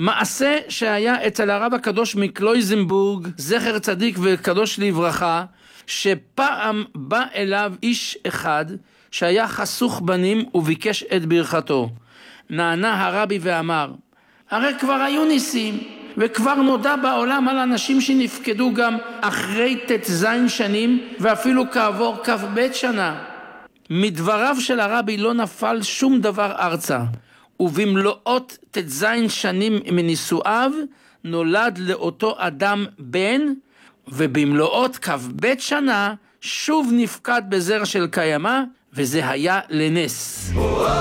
מעשה שהיה אצל הרב הקדוש מקלויזנבורג, זכר צדיק וקדוש לברכה, שפעם בא אליו איש אחד שהיה חסוך בנים וביקש את ברכתו. נענה הרבי ואמר, הרי כבר היו ניסים, וכבר נודע בעולם על אנשים שנפקדו גם אחרי ט"ז שנים, ואפילו כעבור כ"ב שנה. מדבריו של הרבי לא נפל שום דבר ארצה, ובמלואות ט"ז שנים מנישואיו נולד לאותו אדם בן, ובמלואות כ"ב שנה שוב נפקד בזרע של קיימה, וזה היה לנס.